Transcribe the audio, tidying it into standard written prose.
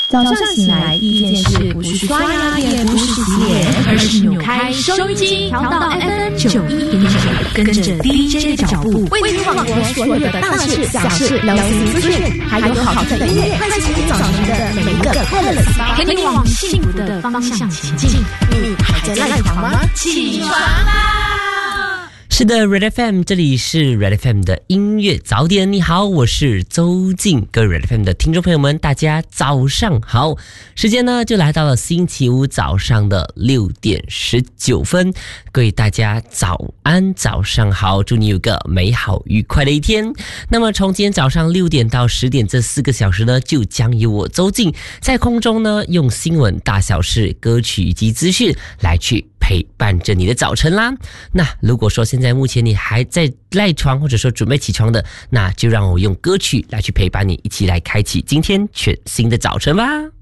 早上醒来第一件事不是刷牙，也不是洗脸，而是扭开收音机，调到 FM91.9，跟着 DJ 的脚步，为你网罗所有的大事小事、流行资讯，还有好听的音乐，唤醒早晨的每一个快乐细胞，陪你往幸福的方向前进。你还在赖床吗？起床啦！ 是的 Red FM， 这里是 Red FM 的音乐早点。你好，我是周静，各位 Red FM 的听众朋友们，大家早上好。时间呢就来到了星期五早上的6点19分，各位大家早安，早上好，祝你有个美好愉快的一天。那么从今天早上6点到10点这4个小时呢，就将由我周静在空中呢用新闻大小事、歌曲以及资讯来去陪伴着你的早晨啦。那如果说现在目前你还在赖床或者说准备起床的，那就让我用歌曲来去陪伴你，一起来开启今天全新的早晨吧。